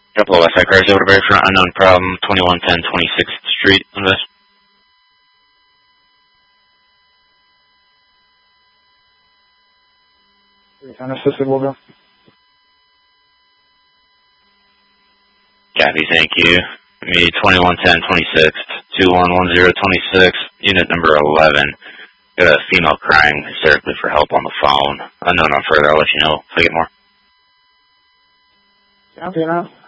Couple of Westside cars over to Bayfront, unknown problem, 2110 26th Street, Invest. Unassisted will go. Copy, thank you. Me 2110 26th, 2110 26, unit number 11. Got a female crying hysterically for help on the phone. Unknown on further, I'll let you know if I get more. Copy now.